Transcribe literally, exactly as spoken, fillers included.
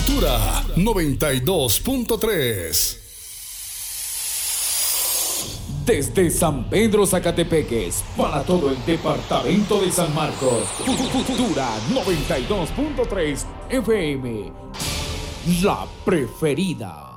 Futura noventa y dos punto tres. Desde San Pedro Zacatepeques, para todo el departamento de San Marcos, Futura noventa y dos punto tres F M, la preferida.